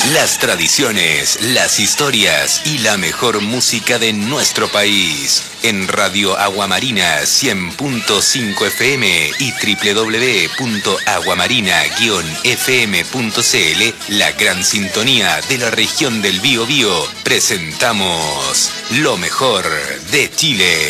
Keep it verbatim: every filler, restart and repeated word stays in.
Las tradiciones, las historias y la mejor música de nuestro país. En Radio Aguamarina cien punto cinco F M y doble u doble u doble u punto aguamarina guion f m punto c l, la gran sintonía de la región del Bío Bío, presentamos lo mejor de Chile.